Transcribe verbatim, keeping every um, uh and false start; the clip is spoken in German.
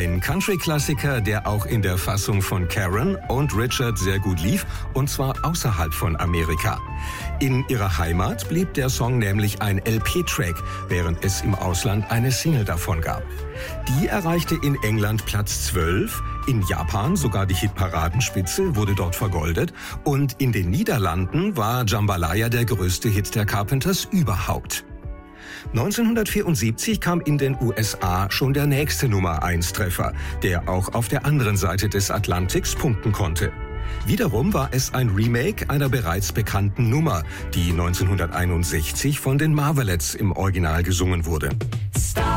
Ein Country-Klassiker, der auch in der Fassung von Karen und Richard sehr gut lief, und zwar außerhalb von Amerika. In ihrer Heimat blieb der Song nämlich ein L P-Track, während es im Ausland eine Single davon gab. Die erreichte in England Platz zwölf, in Japan sogar die Hitparadenspitze, wurde dort vergoldet, und in den Niederlanden war Jambalaya der größte Hit der Carpenters überhaupt. neunzehnhundertvierundsiebzig kam in den U S A schon der nächste Nummer eins Treffer, der auch auf der anderen Seite des Atlantiks punkten konnte. Wiederum war es ein Remake einer bereits bekannten Nummer, die neunzehnhunderteinundsechzig von den Marvelettes im Original gesungen wurde.